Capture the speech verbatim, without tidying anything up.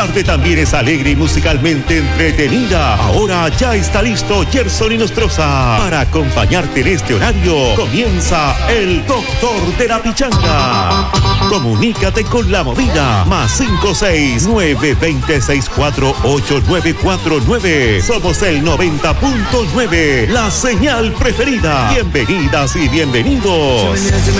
tarde también es alegre y musicalmente entretenida. Ahora ya está listo Gerson Inostroza para acompañarte en este horario. Comienza el Doctor de la Pichanga. Comunícate con la movida más cinco seis nueve dos cero seis cuatro ocho nueve cuatro nueve. Somos el noventa punto nueve, la señal preferida. Bienvenidas y bienvenidos.